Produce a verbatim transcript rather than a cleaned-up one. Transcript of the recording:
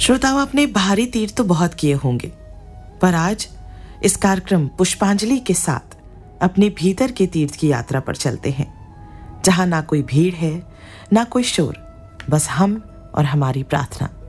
श्रोताओं, अपने भारी तीर्थ तो बहुत किए होंगे, पर आज इस कार्यक्रम पुष्पांजलि के साथ अपने भीतर के तीर्थ की यात्रा पर चलते हैं, जहां ना कोई भीड़ है, ना कोई शोर, बस हम और हमारी प्रार्थना।